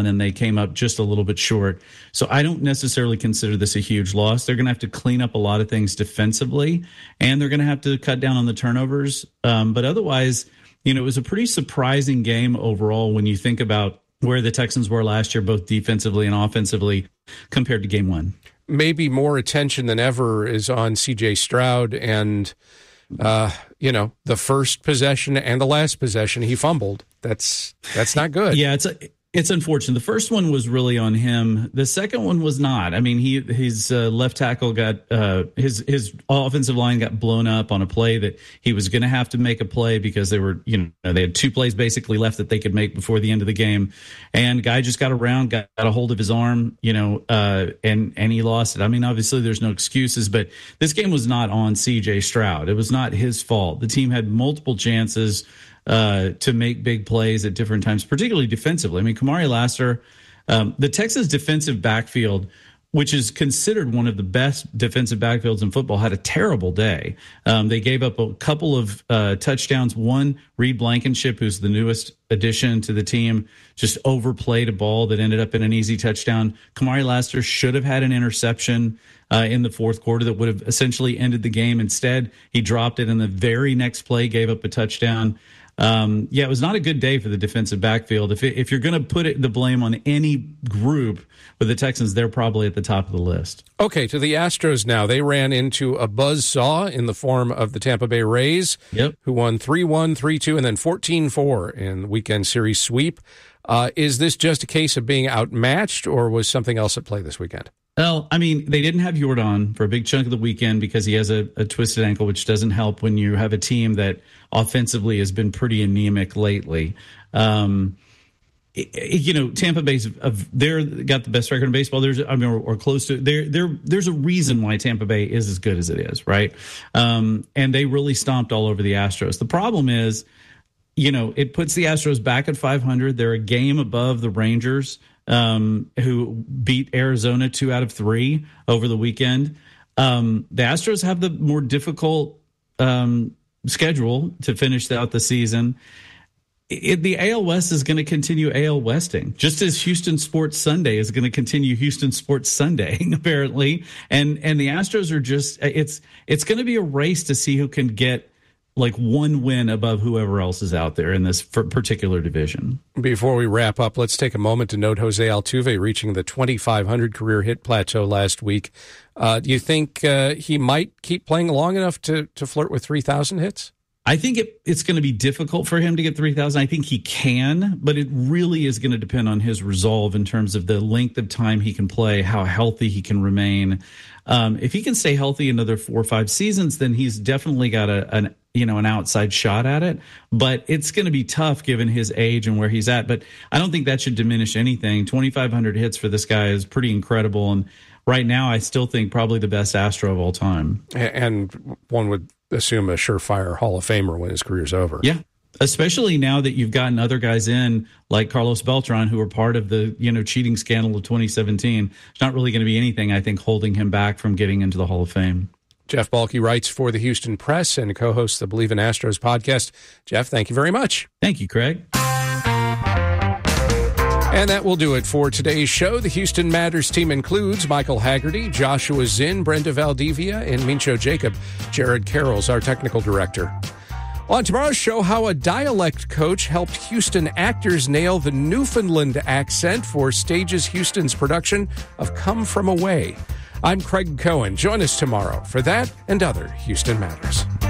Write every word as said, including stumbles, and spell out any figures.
Allen, and they came up just a little bit short. So I don't necessarily consider this a huge loss. They're going to have to clean up a lot of things defensively, and they're going to have to cut down on the turnovers. Um, but otherwise, you know, it was a pretty surprising game overall when you think about where the Texans were last year, both defensively and offensively, compared to game one. Maybe more attention than ever is on C J Stroud, and, uh, you know, the first possession and the last possession, he fumbled. That's that's not good. Yeah, it's a, it's unfortunate. The first one was really on him. The second one was not. I mean, he his uh, left tackle got uh, his his offensive line got blown up on a play that he was going to have to make a play because they were, you know, they had two plays basically left that they could make before the end of the game, and guy just got around, got, got a hold of his arm, you know, uh, and and he lost it. I mean, obviously there's no excuses, but this game was not on C J Stroud. It was not his fault. The team had multiple chances uh, to make big plays at different times, particularly defensively. I mean, Kamari Lassiter, um, the Texas defensive backfield, which is considered one of the best defensive backfields in football, had a terrible day. Um, they gave up a couple of uh, touchdowns. One, Reed Blankenship, who's the newest addition to the team, just overplayed a ball that ended up in an easy touchdown. Kamari Lassiter should have had an interception uh, in the fourth quarter that would have essentially ended the game. Instead, he dropped it in the very next play, gave up a touchdown. Um, yeah, it was not a good day for the defensive backfield. If it, if you're going to put it, the blame on any group with the Texans, they're probably at the top of the list. Okay, to the Astros now. They ran into a buzzsaw in the form of the Tampa Bay Rays, yep. who won three one, three two, and then fourteen four in the weekend series sweep. Uh, is this just a case of being outmatched, or was something else at play this weekend? Well, I mean, they didn't have Jordan for a big chunk of the weekend because he has a, a twisted ankle, which doesn't help when you have a team that offensively has been pretty anemic lately. Um, it, you know, Tampa Bay's they're got the best record in baseball. There's, I mean, or, or close to. There, there, there's a reason why Tampa Bay is as good as it is, right? Um, and they really stomped all over the Astros. The problem is, you know, it puts the Astros back at five hundred. They're a game above the Rangers, um, who beat Arizona two out of three over the weekend. Um, the Astros have the more difficult um, schedule to finish out the season. It, the A L West is going to continue A L Westing, just as Houston Sports Sunday is going to continue Houston Sports Sunday, apparently. And and the Astros are just it's it's going to be a race to see who can get like one win above whoever else is out there in this particular division. Before we wrap up, let's take a moment to note Jose Altuve reaching the twenty-five hundred career hit plateau last week. Uh, do you think uh, he might keep playing long enough to, to flirt with three thousand hits? I think it, it's going to be difficult for him to get three thousand. I think he can, but it really is going to depend on his resolve in terms of the length of time he can play, how healthy he can remain. Um, if he can stay healthy another four or five seasons, then he's definitely got a, an you know an outside shot at it. But it's going to be tough given his age and where he's at. But I don't think that should diminish anything. twenty-five hundred hits for this guy is pretty incredible. And right now, I still think probably the best Astro of all time. And one would assume a surefire Hall of Famer when his career's over. Yeah. Especially now that you've gotten other guys in like Carlos Beltran, who were part of the, you know, cheating scandal of twenty seventeen. There's not really going to be anything, I think, holding him back from getting into the Hall of Fame. Jeff Balke writes for the Houston Press and co-hosts the Believe in Astros podcast. Jeff, thank you very much. Thank you, Craig. And that will do it for today's show. The Houston Matters team includes Michael Haggerty, Joshua Zinn, Brenda Valdivia, and Mincho Jacob. Jared Carroll's our technical director. On tomorrow's show, how a dialect coach helped Houston actors nail the Newfoundland accent for Stages Houston's production of Come From Away. I'm Craig Cohen. Join us tomorrow for that and other Houston Matters.